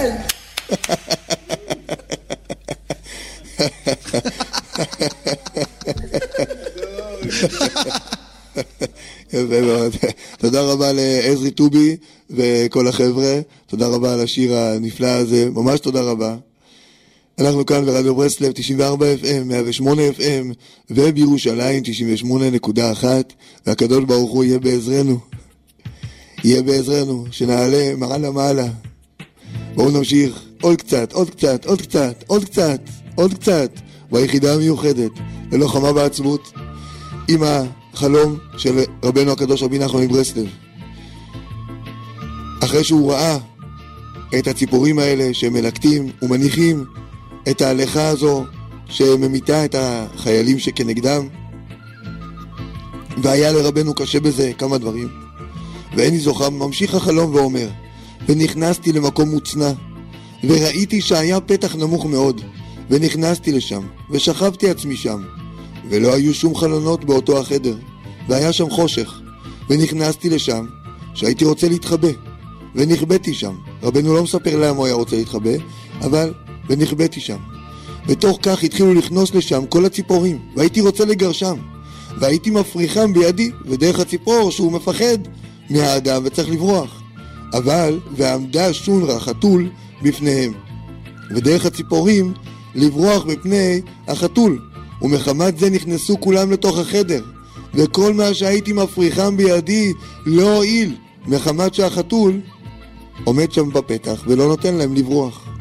כן. יפה מאוד. תודה רבה לעזרי טובי וכל החבר'ה, תודה רבה על השיר הנפלא הזה, ממש תודה רבה. אנחנו כאן ברדיו ברסלב 94 FM, 108 FM ובירושלים 98.1, והקדוש ברוך הוא יהיה בעזרנו, יהיה בעזרנו, שנעלה מעלה מעלה. בואו נמשיך עוד קצת, עוד קצת, עוד קצת, עוד קצת, עוד קצת, ביחידה המיוחדת ללוחמה בעצמות, עם החלום של רבנו הקדוש רבי נחמן מברסלב. אחרי שהוא ראה את הציפורים האלה שמלקטים ומניחים את ההלכה הזו שממיתה את החיילים שכנגדם, והיה לרבנו קשה בזה כמה דברים, ואיני זוכר, ממשיך החלום ואומר, ונכנסתי למקום מוצנע, וראיתי שהיה פתח נמוך מאוד, ונכנסתי לשם, ושכבתי עצמי שם, ולא היו שום חלונות באותו החדר, והיה שם חושך, ונכנסתי לשם, שהייתי רוצה להתחבא, ונכבאתי שם. רבנו לא מספר למה הוא היה רוצה להתחבא, אבל ונכבאתי שם. בתוך כך התחילו לכנוס לשם כל הציפורים, והייתי רוצה לגרשם, והייתי מפריחם בידי, ודרך הציפור שהוא מפחד מהאדם וצריך לברוח. אבל, ועמדה שונרה, חתול, בפניהם, ודרך הציפורים לברוח בפני החתול, ומחמת זה נכנסו כולם לתוך החדר, וכל מה שהייתי מפריחם בידי לא הועיל, מחמת שהחתול עומד שם בפתח ולא נותן להם לברוח.